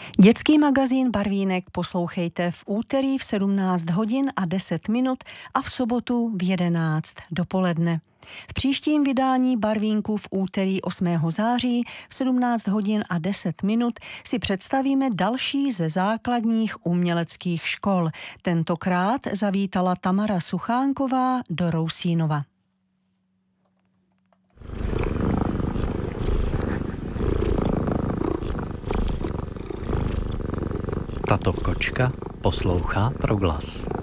Dětský magazín Barvínek poslouchejte v úterý v 17 hodin a 10 minut a v sobotu v 11 dopoledne. V příštím vydání Barvínku v úterý 8. září v 17 hodin a 10 minut si představíme další ze základních uměleckých škol. Tentokrát zavítala Tamara Suchánková do Rousínova. Tato kočka poslouchá Proglas.